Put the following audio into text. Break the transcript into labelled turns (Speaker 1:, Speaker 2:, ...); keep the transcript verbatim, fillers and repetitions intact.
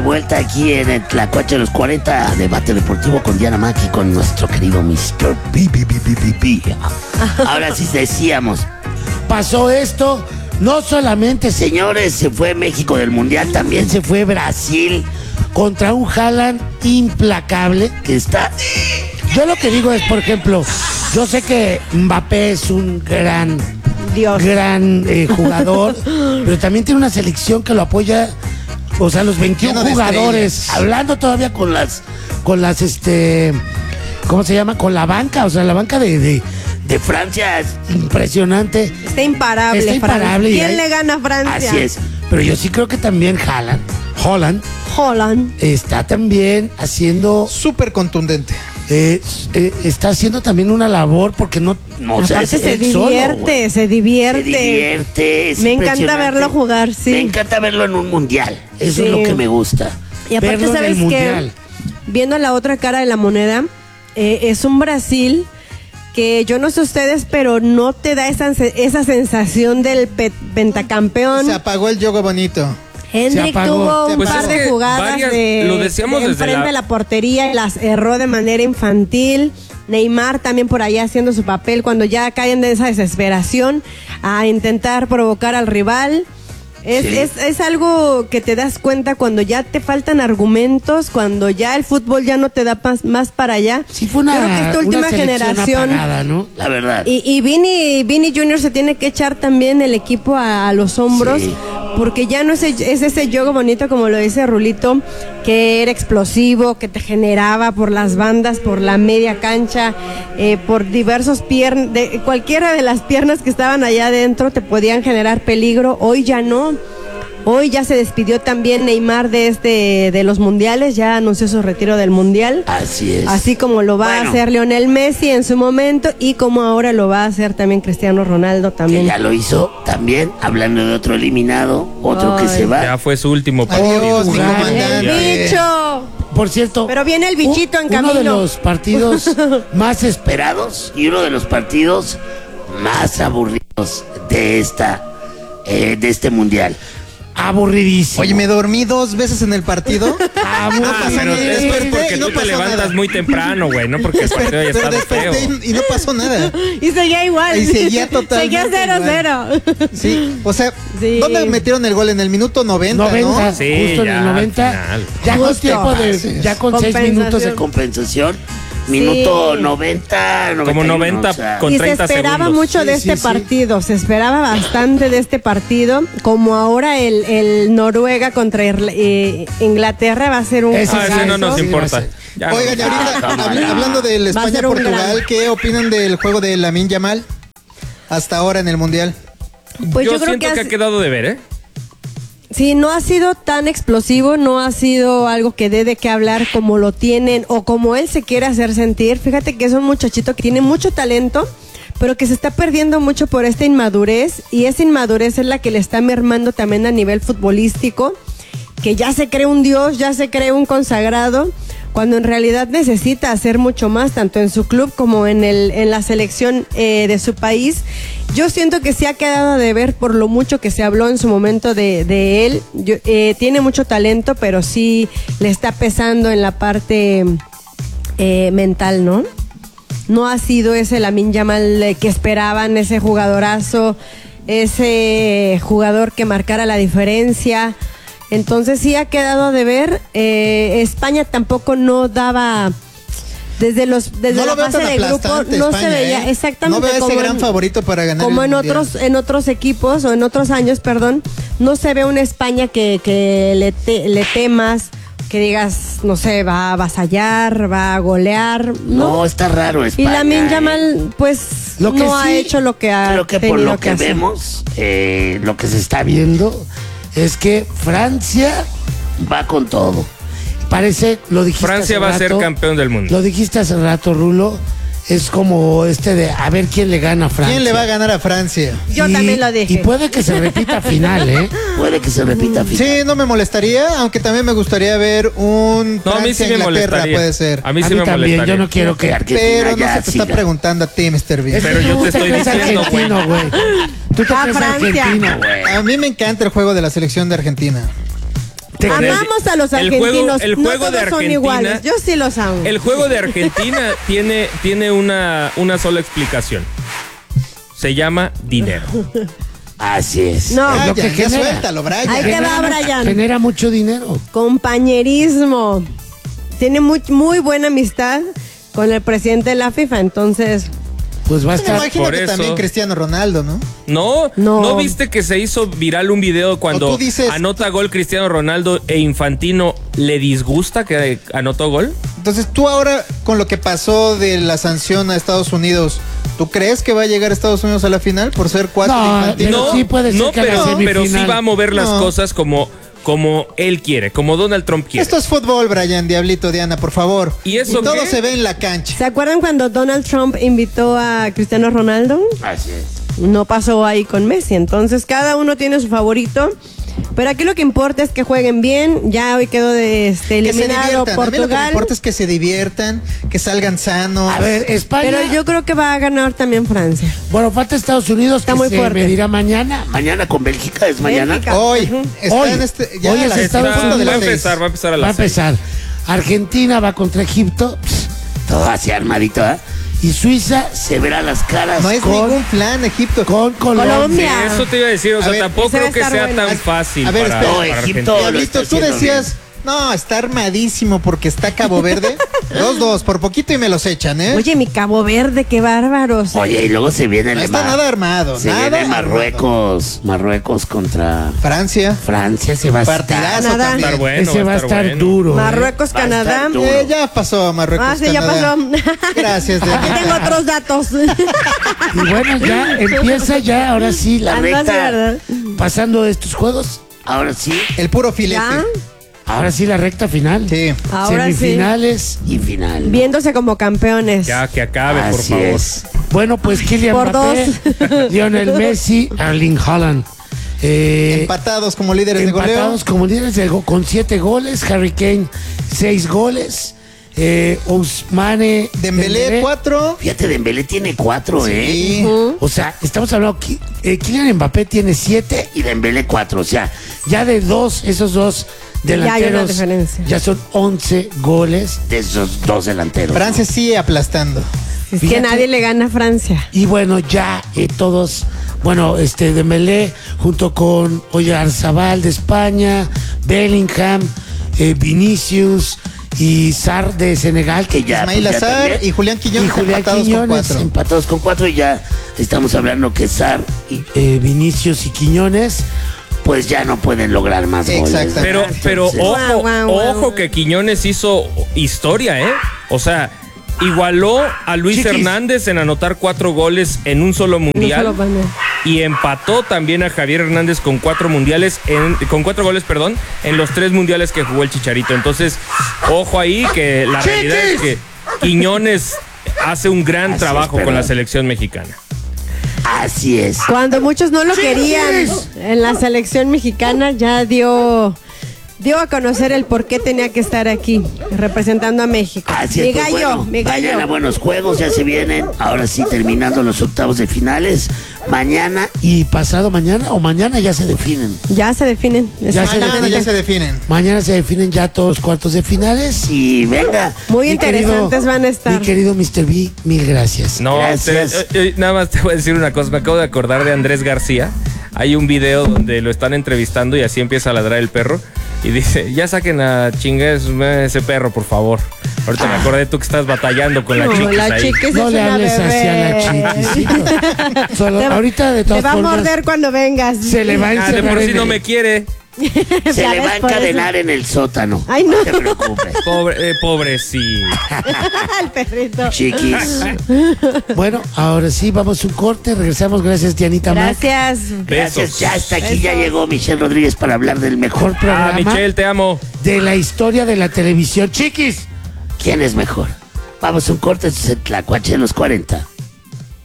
Speaker 1: vuelta aquí en el Tlacuache de los cuarenta, debate deportivo con Diana Mac y con nuestro querido mister P. P, P, P, P, P. Ahora sí decíamos, pasó esto, no solamente, señores, se fue México del Mundial, también se fue Brasil contra un Haaland implacable que está... Yo lo que digo es, por ejemplo, yo sé que Mbappé es un gran... Dios. Gran eh, jugador, pero también tiene una selección que lo apoya, o sea, los veintiún jugadores, hablando todavía con las, con las, este, ¿cómo se llama? Con la banca, o sea, la banca de, de, de Francia es impresionante.
Speaker 2: Está imparable,
Speaker 1: Está imparable.
Speaker 2: ¿Quién
Speaker 1: hay,
Speaker 2: le gana a Francia?
Speaker 1: Así es, pero yo sí creo que también Haaland, Holland,
Speaker 2: Holland
Speaker 1: está también haciendo...
Speaker 3: Súper contundente.
Speaker 1: Eh, eh, está haciendo también una labor porque no, no
Speaker 2: o sea, se divierte,
Speaker 1: solo,
Speaker 2: se divierte,
Speaker 1: se divierte.
Speaker 2: Me encanta verlo jugar, sí.
Speaker 1: Me encanta verlo en un mundial. Eso
Speaker 2: sí.
Speaker 1: es lo que me gusta.
Speaker 2: Y aparte,
Speaker 1: verlo
Speaker 2: ¿sabes qué? Viendo la otra cara de la moneda, eh, es un Brasil que yo no sé ustedes, pero no te da esa, esa sensación del pe pentacampeón.
Speaker 3: Se apagó el juego bonito.
Speaker 2: Hendrik tuvo un
Speaker 4: pues
Speaker 2: par de jugadas
Speaker 4: varias,
Speaker 2: de,
Speaker 4: lo decíamos
Speaker 2: de
Speaker 4: desde
Speaker 2: enfrente
Speaker 4: la...
Speaker 2: de la portería y las erró de manera infantil. Neymar también por ahí haciendo su papel cuando ya caen de esa desesperación a intentar provocar al rival. Es, sí. es, es algo que te das cuenta cuando ya te faltan argumentos, cuando ya el fútbol ya no te da más, más para allá.
Speaker 1: Sí, fue una,
Speaker 2: Creo que esta última generación
Speaker 1: apagada, ¿no? La verdad.
Speaker 2: Y, y Vini, Vini Junior se tiene que echar también el equipo a, a los hombros, sí. Porque ya no es, es ese juego bonito, como lo dice Rulito, que era explosivo, que te generaba por las bandas, por la media cancha, eh, por diversos piernas, de, cualquiera de las piernas que estaban allá adentro te podían generar peligro. Hoy ya no. Hoy ya se despidió también Neymar de este de los mundiales, ya anunció su retiro del mundial.
Speaker 1: Así es.
Speaker 2: Así como lo va bueno. a hacer Lionel Messi en su momento y como ahora lo va a hacer también Cristiano Ronaldo también.
Speaker 1: Que ya lo hizo también, hablando de otro eliminado, otro Ay. que se va.
Speaker 4: Ya fue su último partido.
Speaker 3: Adiós, mi
Speaker 2: ¡El bicho!
Speaker 1: Por cierto,
Speaker 2: pero viene el bichito
Speaker 1: un,
Speaker 2: en camino.
Speaker 1: Uno de los partidos más esperados y uno de los partidos más aburridos de esta eh, de este mundial. Aburridísimo.
Speaker 3: Oye, me dormí dos veces en el partido.
Speaker 4: Ah, pero es porque
Speaker 3: no
Speaker 4: tú te levantas nada. muy temprano, güey, ¿no? Porque el partido ya está feo.
Speaker 3: Y, y no pasó nada.
Speaker 2: Y seguía igual.
Speaker 3: Y seguía totalmente
Speaker 2: Seguía cero cero.
Speaker 3: Sí, o sea,
Speaker 2: sí.
Speaker 3: ¿dónde metieron el gol? En el minuto noventa,
Speaker 1: noventa,
Speaker 3: ¿no?
Speaker 1: Sí, justo
Speaker 4: ya,
Speaker 1: en el noventa. Ya con tiempo de, ya con seis minutos de compensación. Minuto sí. noventa, noventa,
Speaker 4: como noventa
Speaker 1: o sea.
Speaker 4: con treinta
Speaker 2: segundos. Y se esperaba
Speaker 4: segundos.
Speaker 2: mucho de
Speaker 1: sí,
Speaker 2: este
Speaker 1: sí,
Speaker 2: partido,
Speaker 1: sí.
Speaker 2: se esperaba bastante de este partido, como ahora el, el Noruega contra eh, Inglaterra va a ser un...
Speaker 4: Ese, ah, ese no nos importa.
Speaker 3: Ya Oigan, y ahorita habl hablando del España-Portugal, ¿qué opinan del juego de Lamine Yamal hasta ahora en el Mundial?
Speaker 2: Pues
Speaker 4: yo,
Speaker 2: yo creo
Speaker 4: siento que,
Speaker 2: que
Speaker 4: ha quedado de ver, ¿eh?
Speaker 2: Sí, no ha sido tan explosivo, no ha sido algo que dé de qué hablar como lo tienen o como él se quiere hacer sentir. Fíjate que es un muchachito que tiene mucho talento, pero que se está perdiendo mucho por esta inmadurez, y esa inmadurez es la que le está mermando también a nivel futbolístico, que ya se cree un dios, ya se cree un consagrado, cuando en realidad necesita hacer mucho más, tanto en su club como en el en la selección eh, de su país. Yo siento que sí ha quedado de ver por lo mucho que se habló en su momento de, de él. Yo, eh, tiene mucho talento, pero sí le está pesando en la parte eh, mental, ¿no? No ha sido ese Lamine Yamal que esperaban, ese jugadorazo, ese jugador que marcara la diferencia. Entonces sí ha quedado de ver. Eh, España tampoco no daba... Desde los desde
Speaker 3: no
Speaker 2: la fase de grupo no
Speaker 3: España,
Speaker 2: se veía
Speaker 3: ¿eh?
Speaker 2: exactamente
Speaker 3: no veo
Speaker 2: como
Speaker 3: ese gran
Speaker 2: en,
Speaker 3: favorito para ganar
Speaker 2: como
Speaker 3: el
Speaker 2: en
Speaker 3: mundial.
Speaker 2: otros en otros equipos o en otros años, perdón, no se ve una España que, que le, te, le temas, que digas, no sé, va a avasallar, va a golear. No,
Speaker 1: no está raro España.
Speaker 2: Y Lamine Yamal, pues,
Speaker 1: lo que
Speaker 2: no
Speaker 1: sí,
Speaker 2: ha hecho lo que ha
Speaker 1: creo que
Speaker 2: tenido
Speaker 1: por lo
Speaker 2: que,
Speaker 1: que
Speaker 2: hacer.
Speaker 1: vemos, eh, lo que se está viendo es que Francia va con todo. Parece, lo dijiste
Speaker 4: Francia
Speaker 1: hace
Speaker 4: va
Speaker 1: rato,
Speaker 4: a ser campeón del mundo.
Speaker 1: Lo dijiste hace rato, Rulo. Es como este de a ver quién le gana a Francia.
Speaker 3: ¿Quién le va a ganar a Francia?
Speaker 2: Yo
Speaker 1: y,
Speaker 2: también lo dije.
Speaker 1: Y puede que se repita final, ¿eh? Puede que se repita final.
Speaker 3: Sí, no me molestaría, aunque también me gustaría ver un
Speaker 4: no, a mí sí me molestaría.
Speaker 3: Puede ser.
Speaker 4: A mí sí
Speaker 1: a mí
Speaker 4: me
Speaker 1: también,
Speaker 4: molestaría.
Speaker 1: yo no quiero que Argentina
Speaker 3: Pero no
Speaker 1: ya
Speaker 3: se te
Speaker 1: siga.
Speaker 3: está preguntando a ti, mister B.
Speaker 4: Pero yo te estoy diciendo, güey.
Speaker 1: Tú te
Speaker 2: A
Speaker 1: crees
Speaker 2: Francia.
Speaker 1: argentino, güey.
Speaker 3: A mí me encanta el juego de la selección de Argentina.
Speaker 2: Amamos a los
Speaker 4: El juego-
Speaker 2: argentinos.
Speaker 4: el juego
Speaker 2: no
Speaker 4: de
Speaker 2: todos son
Speaker 4: Argentina-
Speaker 2: iguales. Yo sí los amo.
Speaker 4: El juego de Argentina tiene, tiene una, una sola explicación. Se llama dinero.
Speaker 1: Así es.
Speaker 2: No.
Speaker 1: Es lo que
Speaker 3: Brian, ya
Speaker 1: genera.
Speaker 3: suéltalo, Brian.
Speaker 2: Ahí te va, Brian.
Speaker 1: Genera mucho dinero.
Speaker 2: Compañerismo. Tiene muy, muy buena amistad con el presidente de la FIFA, entonces...
Speaker 1: Pues va a
Speaker 3: Me
Speaker 1: estar.
Speaker 3: imagino
Speaker 4: por
Speaker 3: que
Speaker 4: eso.
Speaker 3: también Cristiano Ronaldo, ¿no?
Speaker 4: ¿No?
Speaker 2: No.
Speaker 4: ¿No viste que se hizo viral un video
Speaker 3: O
Speaker 4: cuando
Speaker 3: tú dices-
Speaker 4: anota gol Cristiano Ronaldo e Infantino le disgusta que anotó gol?
Speaker 3: Entonces, tú ahora, con lo que pasó de la sanción a Estados Unidos, ¿tú crees que va a llegar Estados Unidos a la final por ser cuatro
Speaker 1: No,
Speaker 3: infantiles?
Speaker 1: Pero
Speaker 4: no,
Speaker 1: sí puede ser
Speaker 4: no,
Speaker 1: que a la
Speaker 4: pero, pero sí
Speaker 1: semifinal-
Speaker 4: va a mover las
Speaker 3: No.
Speaker 4: cosas como, como él quiere, como Donald Trump quiere.
Speaker 3: Esto es fútbol, Brian, Diablito, Diana, por favor.
Speaker 4: ¿Y eso
Speaker 3: todo
Speaker 4: qué?
Speaker 3: se ve en la cancha.
Speaker 2: ¿Se acuerdan cuando Donald Trump invitó a Cristiano Ronaldo?
Speaker 1: Así es.
Speaker 2: No pasó ahí con Messi, entonces cada uno tiene su favorito. Pero aquí lo que importa es que jueguen bien. Ya hoy quedó de este,
Speaker 3: Que se
Speaker 2: eliminado
Speaker 3: diviertan. A mí lo que me
Speaker 2: Portugal.
Speaker 3: importa es que se diviertan, que salgan sanos.
Speaker 1: A ver, España.
Speaker 2: Pero yo creo que va a ganar también Francia.
Speaker 1: Bueno, falta Estados Unidos.
Speaker 2: Está
Speaker 1: que
Speaker 2: muy
Speaker 1: se
Speaker 2: fuerte.
Speaker 1: medirá mañana. Mañana con Bélgica es mañana.
Speaker 2: Bélgica.
Speaker 3: Hoy,
Speaker 2: Ujú.
Speaker 3: está
Speaker 1: Hoy.
Speaker 3: en este. Ya
Speaker 1: Hoy
Speaker 3: a
Speaker 1: es
Speaker 3: las
Speaker 1: Estados
Speaker 3: punto
Speaker 1: Unidos.
Speaker 3: de
Speaker 4: va a
Speaker 3: las seis.
Speaker 4: empezar, va a empezar a
Speaker 1: Va a
Speaker 4: las seis.
Speaker 1: empezar. Argentina va contra Egipto. Pss, todo así armadito, ¿eh? Y Suiza se verá las caras
Speaker 3: No es
Speaker 1: con,
Speaker 3: ningún plan, Egipto.
Speaker 1: con Colombia.
Speaker 2: Colombia.
Speaker 4: Sí, eso te iba a decir, o
Speaker 3: A
Speaker 4: sea,
Speaker 3: ver,
Speaker 4: tampoco
Speaker 2: ese va
Speaker 4: creo
Speaker 2: a
Speaker 4: que
Speaker 2: estar
Speaker 4: sea
Speaker 2: bueno.
Speaker 4: tan fácil
Speaker 3: A ver,
Speaker 4: para,
Speaker 3: espera.
Speaker 1: No,
Speaker 4: para
Speaker 1: Egipto
Speaker 4: Argentina.
Speaker 1: lo
Speaker 3: Diablito,
Speaker 1: está
Speaker 3: tú
Speaker 1: haciendo
Speaker 3: decías, no, está armadísimo porque está Cabo Verde. dos dos, por poquito y me los echan, ¿eh?
Speaker 2: Oye, mi Cabo Verde, qué bárbaros.
Speaker 1: Oye, y luego se viene el
Speaker 3: no
Speaker 1: de
Speaker 3: está
Speaker 1: Ma-
Speaker 3: nada armado.
Speaker 1: Se
Speaker 3: nada
Speaker 1: viene
Speaker 3: armado.
Speaker 1: Marruecos. Marruecos contra
Speaker 3: Francia.
Speaker 1: Francia. Se va a estar.
Speaker 3: Partidazo
Speaker 2: Canadá.
Speaker 3: también.
Speaker 4: Estar bueno,
Speaker 1: Ese va a estar
Speaker 4: bueno.
Speaker 1: duro. ¿eh?
Speaker 2: Marruecos,
Speaker 1: Va a estar
Speaker 2: Canadá.
Speaker 1: duro.
Speaker 3: Eh, ya pasó Marruecos.
Speaker 2: Ah, sí, ya
Speaker 3: Canadá.
Speaker 2: pasó.
Speaker 3: Gracias,
Speaker 2: Aquí
Speaker 3: Diablito.
Speaker 2: tengo otros datos.
Speaker 1: Y bueno, ya empieza ya, ahora sí, la
Speaker 2: Andas,
Speaker 1: recta.
Speaker 2: ¿verdad?
Speaker 1: Pasando estos juegos, ahora sí,
Speaker 3: El puro filete.
Speaker 2: ¿Ya?
Speaker 1: ahora sí la recta final.
Speaker 3: Sí.
Speaker 2: Ahora sí.
Speaker 1: Semifinales y final.
Speaker 2: Viéndose como campeones.
Speaker 4: Ya, que acabe, por
Speaker 1: Así
Speaker 4: favor.
Speaker 1: es. Bueno, pues Kylian
Speaker 2: Por
Speaker 1: Mbappé, Lionel Messi, Erling Haaland. Eh,
Speaker 3: Empatados como líderes de goleo.
Speaker 1: empatados como líderes de go- con siete goles. Harry Kane, seis goles. Eh, Ousmane
Speaker 3: Dembélé, cuatro.
Speaker 1: Fíjate, Dembélé tiene cuatro, ¿eh?
Speaker 3: Sí.
Speaker 1: O sea, estamos hablando que eh, Kylian Mbappé tiene siete y Dembélé cuatro. O sea, ya de dos, esos dos
Speaker 2: Ya hay una
Speaker 1: delanteros,
Speaker 2: diferencia.
Speaker 1: ya son once goles de esos dos delanteros.
Speaker 3: Francia
Speaker 1: ¿no?
Speaker 3: sigue aplastando.
Speaker 2: Es que
Speaker 1: Fíjate.
Speaker 2: nadie le gana a Francia.
Speaker 1: Y bueno, ya eh, todos, bueno, este Dembélé junto con Oyarzabal de España, Bellingham, eh, Vinicius y Sarr de Senegal, que ya
Speaker 3: Ismail
Speaker 1: pues, ya
Speaker 3: Azar
Speaker 1: también.
Speaker 3: y Julián Quiñones
Speaker 1: Y Julián
Speaker 3: empatados
Speaker 1: Quiñones
Speaker 3: con cuatro.
Speaker 1: empatados con cuatro y ya estamos hablando que Sarr, y, eh, Vinicius y Quiñones pues ya no pueden lograr más goles.
Speaker 3: Exacto.
Speaker 4: Pero, pero
Speaker 1: Entonces,
Speaker 4: ojo,
Speaker 2: Guau, guau, guau.
Speaker 4: ojo que Quiñones hizo historia, ¿eh? O sea, igualó a Luis
Speaker 1: Chiquis.
Speaker 4: Hernández en anotar cuatro goles en un solo
Speaker 2: No
Speaker 4: mundial.
Speaker 2: solo van
Speaker 4: Y empató también a Javier Hernández con cuatro mundiales, en, con cuatro goles, perdón, en los tres mundiales que jugó el Chicharito. Entonces, ojo ahí que la realidad es que Quiñones hace un gran
Speaker 1: Así
Speaker 4: trabajo
Speaker 1: es,
Speaker 4: con la
Speaker 1: pero-
Speaker 4: selección mexicana.
Speaker 1: así es.
Speaker 2: Cuando muchos no lo
Speaker 1: Sí,
Speaker 2: querían
Speaker 1: sí.
Speaker 2: en la selección mexicana, ya dio dio a conocer el por qué tenía que estar aquí representando a México.
Speaker 1: Así
Speaker 2: mi
Speaker 1: es, pues,
Speaker 2: gallo,
Speaker 1: bueno,
Speaker 2: mi
Speaker 1: mañana
Speaker 2: gallo.
Speaker 1: buenos juegos ya se vienen. Ahora sí, terminando los octavos de finales. Mañana y pasado mañana o mañana ya se definen.
Speaker 2: Ya se definen.
Speaker 1: Ya se
Speaker 3: Mañana
Speaker 1: definen.
Speaker 3: ya se definen.
Speaker 1: Mañana se definen ya todos los cuartos de finales y venga.
Speaker 2: Muy
Speaker 1: mi
Speaker 2: interesantes van a estar.
Speaker 1: Mi querido mister B, mil gracias.
Speaker 4: No,
Speaker 1: gracias.
Speaker 4: te- eh, eh, nada más te voy a decir una cosa. Me acabo de acordar de Andrés García. Hay un video donde lo están entrevistando y así empieza a ladrar el perro. Y dice, ya saquen a chingues ese perro, por favor. Ahorita me acordé tú que estás batallando con la
Speaker 2: No,
Speaker 4: chiquis
Speaker 2: la
Speaker 4: ahí.
Speaker 2: chiquis
Speaker 1: No
Speaker 2: es
Speaker 1: le
Speaker 2: una
Speaker 1: hables
Speaker 2: bebé.
Speaker 1: hacia la chiquisita. Solo-
Speaker 2: Te va-
Speaker 1: ahorita de todas
Speaker 2: Te va a
Speaker 1: formas
Speaker 2: morder cuando vengas.
Speaker 1: se le va a
Speaker 4: Ah, de
Speaker 1: encerrar
Speaker 4: por sí
Speaker 1: en
Speaker 4: no
Speaker 1: el-
Speaker 4: me quiere.
Speaker 1: se
Speaker 2: Ya
Speaker 1: le
Speaker 2: ves,
Speaker 1: va a
Speaker 2: por eso.
Speaker 1: encadenar en el sótano.
Speaker 2: Ay, no.
Speaker 1: No te preocupes.
Speaker 4: Pobre, eh, pobrecito.
Speaker 2: El perrito.
Speaker 1: Chiquis. Bueno, ahora sí, vamos a un corte. Regresamos. Gracias, Dianita Mac.
Speaker 2: Gracias.
Speaker 1: Gracias.
Speaker 4: Besos.
Speaker 1: Ya hasta aquí ya llegó Michelle Rodríguez para hablar del mejor
Speaker 4: Ah,
Speaker 1: programa
Speaker 4: Michelle, te amo.
Speaker 1: de la historia de la televisión. Chiquis, ¿quién es mejor? Vamos a un corte. Esto es el Tlacuache de los cuarenta.